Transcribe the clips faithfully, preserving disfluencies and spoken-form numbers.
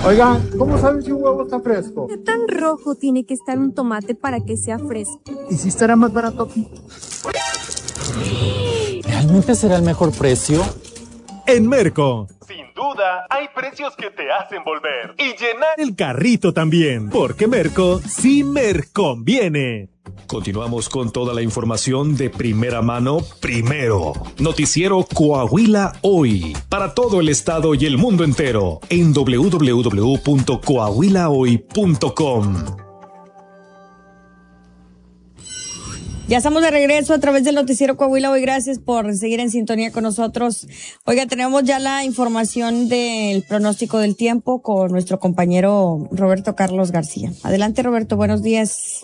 Oigan, ¿cómo saben si un huevo está fresco? ¿Qué tan rojo tiene que estar un tomate para que sea fresco? ¿Y si estará más barato aquí? ¿Realmente será el mejor precio? En Merco. Sin duda, hay precios que te hacen volver y llenar el carrito también, porque Merco sí Merconviene. Continuamos con toda la información de primera mano, primero. Noticiero Coahuila Hoy, para todo el estado y el mundo entero, en doble u doble u doble u punto coahuila hoy punto com. Ya estamos de regreso a través del noticiero Coahuila Hoy. Gracias por seguir en sintonía con nosotros. Oiga, tenemos ya la información del pronóstico del tiempo con nuestro compañero Roberto Carlos García. Adelante, Roberto, buenos días.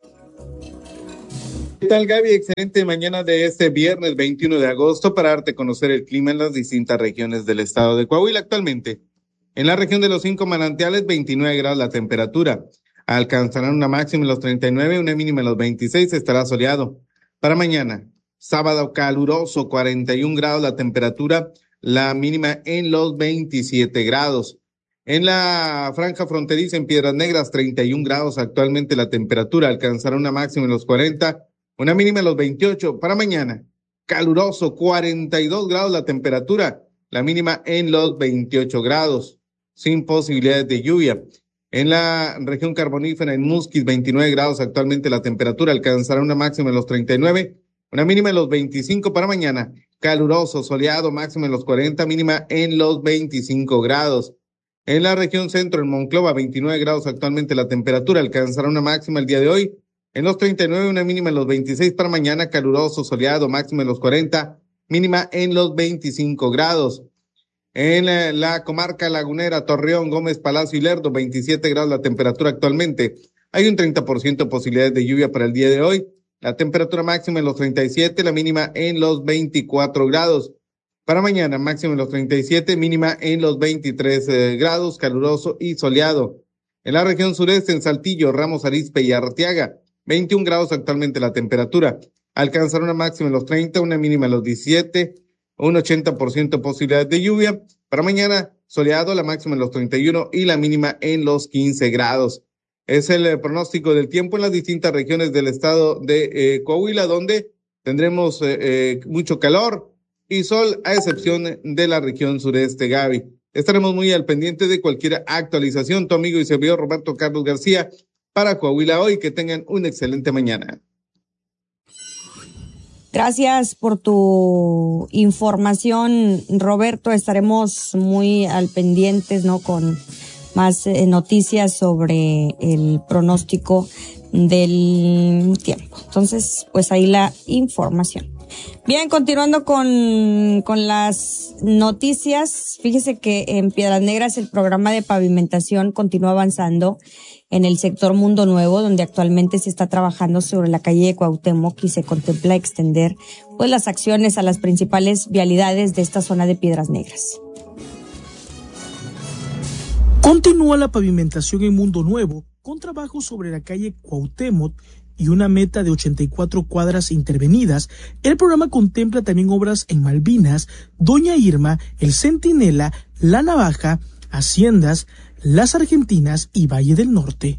¿Qué tal, Gaby? Excelente mañana de este viernes veintiuno de agosto para darte a conocer el clima en las distintas regiones del estado de Coahuila actualmente. En la región de los cinco manantiales, veintinueve grados la temperatura. Alcanzarán una máxima en los treinta y nueve, una mínima en los veintiséis, estará soleado. Para mañana, sábado caluroso, cuarenta y un grados la temperatura, la mínima en los veintisiete grados. En la franja fronteriza en Piedras Negras, treinta y un grados actualmente la temperatura, alcanzará una máxima en los cuarenta, una mínima en los veintiocho. Para mañana, caluroso, cuarenta y dos grados la temperatura, la mínima en los veintiocho grados, sin posibilidades de lluvia. En la región carbonífera, en Musquis, veintinueve grados actualmente la temperatura, alcanzará una máxima en los treinta y nueve, una mínima en los veinticinco. Para mañana, caluroso, soleado, máxima en los cuarenta, mínima en los veinticinco grados. En la región centro, en Monclova, veintinueve grados actualmente la temperatura, alcanzará una máxima el día de hoy en los treinta y nueve, una mínima en los veintiséis. Para mañana, caluroso, soleado, máxima en los cuarenta, mínima en los veinticinco grados. En la, la comarca lagunera, Torreón, Gómez, Palacio y Lerdo, veintisiete grados la temperatura actualmente. Hay un treinta por ciento de posibilidades de lluvia para el día de hoy. La temperatura máxima en los treinta y siete, la mínima en los veinticuatro grados. Para mañana, máxima en los treinta y siete, mínima en los veintitrés eh, grados, caluroso y soleado. En la región sureste, en Saltillo, Ramos Arizpe y Arteaga, veintiún grados actualmente la temperatura. Alcanzará una máxima en los treinta, una mínima en los diecisiete, un ochenta por ciento de posibilidades de lluvia. Para mañana, soleado, la máxima en los treinta y uno y la mínima en los quince grados. Es el eh, pronóstico del tiempo en las distintas regiones del estado de eh, Coahuila, donde tendremos eh, eh, mucho calor y sol, a excepción de la región sureste, Gaby. Estaremos muy al pendiente de cualquier actualización. Tu amigo y servidor Roberto Carlos García para Coahuila Hoy. Que tengan una excelente mañana. Gracias por tu información, Roberto. Estaremos muy al pendientes, ¿no? Con más eh, noticias sobre el pronóstico del tiempo. Entonces, pues ahí la información. Bien, continuando con, con las noticias, fíjese que en Piedras Negras el programa de pavimentación continúa avanzando en el sector Mundo Nuevo, donde actualmente se está trabajando sobre la calle de Cuauhtémoc y se contempla extender pues las acciones a las principales vialidades de esta zona de Piedras Negras. Continúa la pavimentación en Mundo Nuevo con trabajos sobre la calle Cuauhtémoc y una meta de ochenta y cuatro cuadras intervenidas. El programa contempla también obras en Malvinas, Doña Irma, El Centinela, La Navaja, Haciendas, Las Argentinas y Valle del Norte.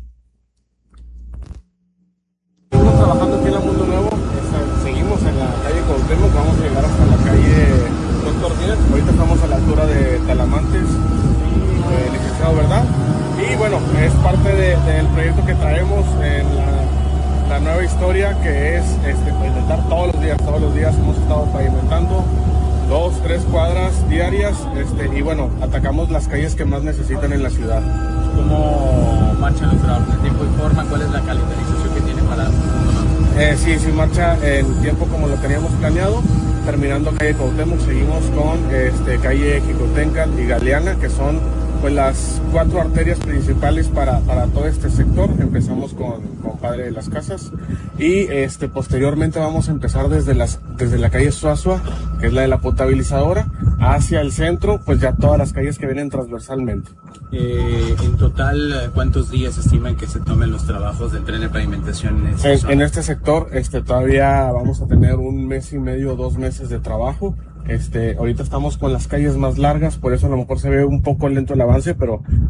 Estamos trabajando aquí en la Mundo Nuevo, seguimos en la calle Cuauhtémoc, vamos a llegar hasta la calle Doctor Díaz. Ahorita estamos a la altura de Talamantes y eh, licenciado, ¿verdad? Y bueno, es parte de, del proyecto que traemos en la, la nueva historia, que es este, pavimentar todos los días, todos los días hemos estado pavimentando dos, tres cuadras diarias, este, y bueno, atacamos las calles que más necesitan en la ciudad. ¿Cómo marchan los trabajos? ¿En tiempo y forma? ¿Cuál es la calendarización que tiene para Mundo Nuevo? Eh, sí, sí marcha en tiempo como lo teníamos planeado. Terminando calle Cuauhtémoc, seguimos con este, calle Jicotencal y Galeana, que son pues las cuatro arterias principales para, para todo este sector. Empezamos con, con Padre de las Casas y este, posteriormente vamos a empezar desde, las, desde la calle Suazua, que es la de la potabilizadora, hacia el centro, pues ya todas las calles que vienen transversalmente. Eh, en total, ¿cuántos días estiman que se tomen los trabajos del tren de pavimentación en esta en, zona? En este sector este, todavía vamos a tener un mes y medio o dos meses de trabajo. Este, ahorita estamos con las calles más largas, por eso a lo mejor se ve un poco lento el avance, pero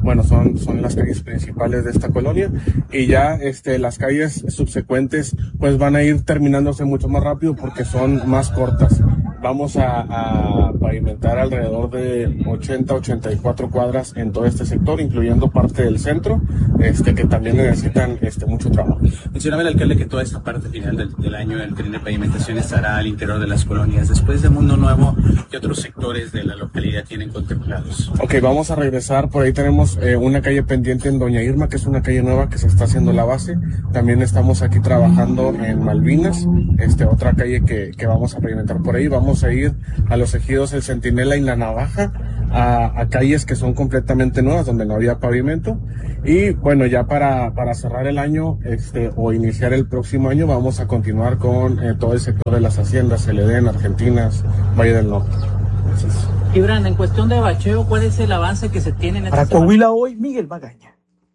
bueno, son, son las calles principales de esta colonia, y ya este, las calles subsecuentes pues van a ir terminándose mucho más rápido porque son más cortas. Vamos a, a pavimentar alrededor de ochenta, ochenta y cuatro cuadras en todo este sector, incluyendo parte del centro, este, que también necesitan este, mucho trabajo. Mencionaba el alcalde que toda esta parte final del, del año el tren de pavimentación estará al interior de las colonias. Después de Mundo Nuevo, ¿qué otros sectores de la localidad tienen contemplados? Ok, vamos a regresar. Por ahí tenemos eh, una calle pendiente en Doña Irma, que es una calle nueva que se está haciendo la base. También estamos aquí trabajando en Malvinas, este, otra calle que, que vamos a pavimentar por ahí. Vamos a ir a los ejidos El Centinela y La Navaja, a, a calles que son completamente nuevas, donde no había pavimento. Y bueno, ya para, para cerrar el año, este, o iniciar el próximo año, vamos a continuar con eh, todo el sector de las haciendas, el Edén, Argentinas, Valle del Norte. Gracias. Gibran, en cuestión de bacheo, ¿cuál es el avance que se tiene en esta Para Coahuila hoy, Miguel Magaña.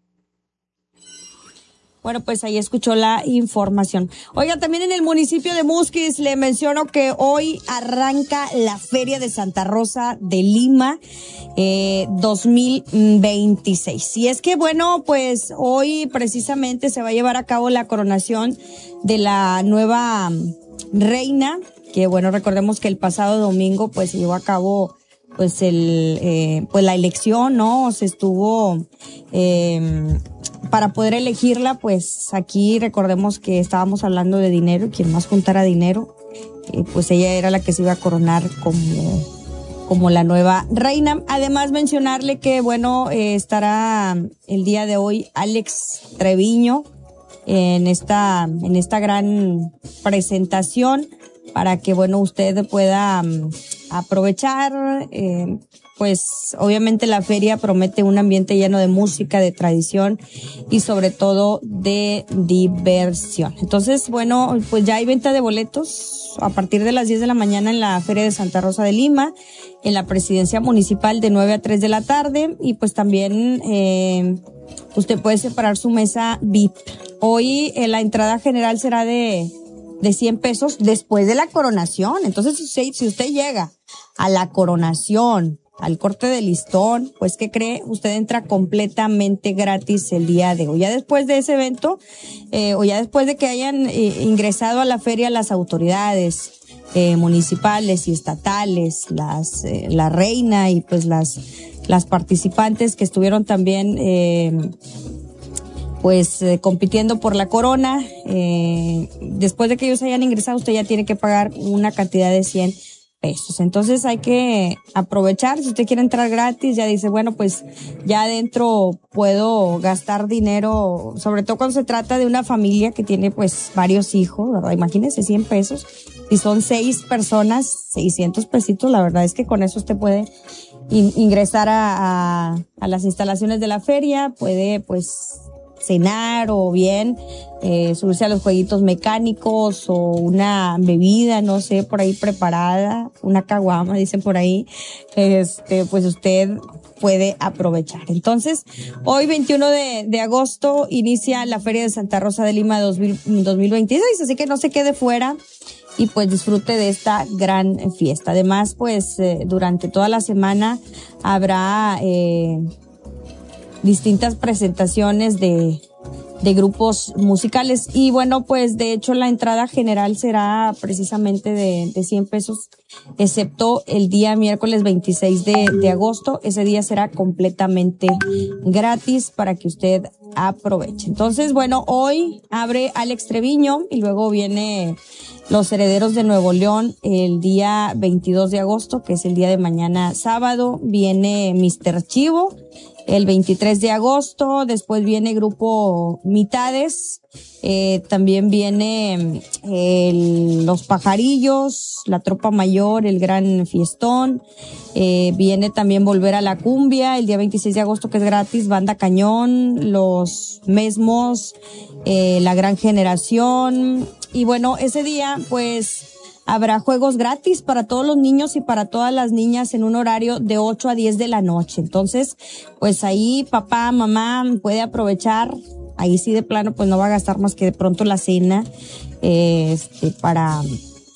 Bueno, pues ahí escuchó la información. Oiga, también en el municipio de Musquis le menciono que hoy arranca la Feria de Santa Rosa de Lima eh, dos mil veintiséis. Y es que, bueno, pues hoy precisamente se va a llevar a cabo la coronación de la nueva reina, que bueno, recordemos que el pasado domingo pues se llevó a cabo pues el eh, pues la elección, ¿no? Se estuvo eh, para poder elegirla, pues aquí recordemos que estábamos hablando de dinero, y quien más juntara dinero, eh, pues ella era la que se iba a coronar como, como la nueva reina. Además mencionarle que, bueno, eh, estará el día de hoy Alex Treviño en esta, en esta gran presentación para que, bueno, usted pueda um, aprovechar, eh, pues obviamente la feria promete un ambiente lleno de música, de tradición y sobre todo de diversión. Entonces, bueno, pues ya hay venta de boletos a partir de las diez de la mañana en la Feria de Santa Rosa de Lima, en la Presidencia Municipal de nueve a tres de la tarde, y pues también eh, usted puede separar su mesa V I P. Hoy eh, la entrada general será de de cien pesos después de la coronación. Entonces, si usted, si usted llega a la coronación, al corte de listón, pues, ¿qué cree? Usted entra completamente gratis el día de hoy. Ya después de ese evento, eh, o ya después de que hayan eh, ingresado a la feria las autoridades eh, municipales y estatales, las, eh, la reina y pues las, las participantes que estuvieron también, eh, pues eh, compitiendo por la corona, eh, después de que ellos hayan ingresado, usted ya tiene que pagar una cantidad de cien pesos. Entonces hay que aprovechar. Si usted quiere entrar gratis, ya dice, bueno, pues ya adentro puedo gastar dinero, sobre todo cuando se trata de una familia que tiene pues varios hijos, ¿verdad? Imagínese cien pesos. Si son seis personas, seiscientos pesitos, la verdad es que con eso usted puede in- ingresar a, a, a las instalaciones de la feria, puede pues cenar o bien eh, subirse a los jueguitos mecánicos o una bebida, no sé, por ahí preparada, una caguama, dicen por ahí, este, pues usted puede aprovechar. Entonces, hoy veintiuno de, de agosto inicia la Feria de Santa Rosa de Lima dos mil veintiséis, así que no se quede fuera y pues disfrute de esta gran fiesta. Además, pues eh, durante toda la semana habrá eh, distintas presentaciones de, de grupos musicales. Y bueno, pues de hecho la entrada general será precisamente de, de cien pesos, excepto el día miércoles veintiséis de, de agosto. Ese día será completamente gratis para que usted aproveche. Entonces, bueno, hoy abre Alex Treviño y luego viene Los Herederos de Nuevo León el día veintidós de agosto, que es el día de mañana sábado. Viene mister Chivo el veintitrés de agosto, después viene Grupo Mitades, eh, también viene el, Los Pajarillos, La Tropa Mayor, El Gran Fiestón, eh, viene también Volver a la Cumbia el día veintiséis de agosto, que es gratis, Banda Cañón, Los Mesmos, eh, La Gran Generación, y bueno, ese día pues habrá juegos gratis para todos los niños y para todas las niñas en un horario de ocho a diez de la noche. Entonces, pues ahí papá, mamá puede aprovechar. Ahí sí de plano pues no va a gastar más que de pronto la cena, eh, este, para,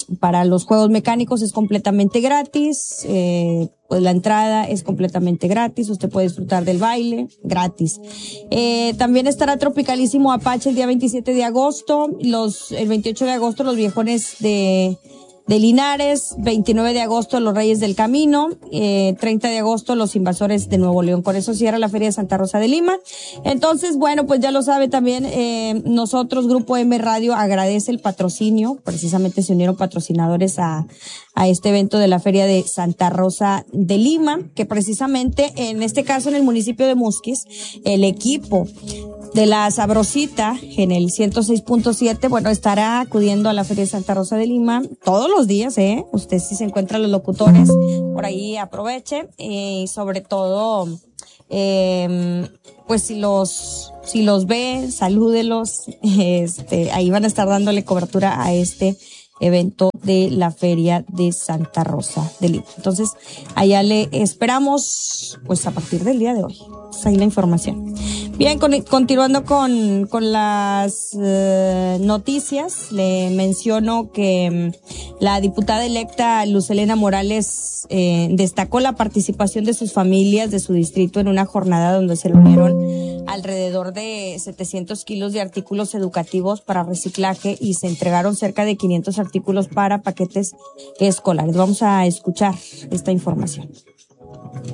para los juegos mecánicos es completamente gratis, eh, pues la entrada es completamente gratis, usted puede disfrutar del baile gratis. Eh, también estará Tropicalísimo Apache el día veintisiete de agosto, los, el veintiocho de agosto los Viejones de de Linares, veintinueve de agosto los Reyes del Camino, eh, treinta de agosto los Invasores de Nuevo León. Con eso cierra la Feria de Santa Rosa de Lima. Entonces, bueno, pues ya lo sabe también, eh, nosotros, Grupo M Radio, agradece el patrocinio. Precisamente se unieron patrocinadores a, a este evento de la Feria de Santa Rosa de Lima, que precisamente, en este caso en el municipio de Musquis, el equipo de la Sabrosita en el ciento seis punto siete, bueno, estará acudiendo a la Feria de Santa Rosa de Lima todos los días, eh. Usted si se encuentra los locutores, por ahí aproveche, y eh, sobre todo, eh, pues si los, si los ve, salúdelos, este, ahí van a estar dándole cobertura a este evento de la Feria de Santa Rosa de Lima. Entonces, allá le esperamos, pues a partir del día de hoy. Pues ahí la información. Bien, con, continuando con, con las uh, noticias, le menciono que um, la diputada electa Luz Helena Morales eh, destacó la participación de sus familias de su distrito en una jornada donde se reunieron alrededor de setecientos kilos de artículos educativos para reciclaje y se entregaron cerca de quinientos artículos para paquetes escolares. Vamos a escuchar esta información.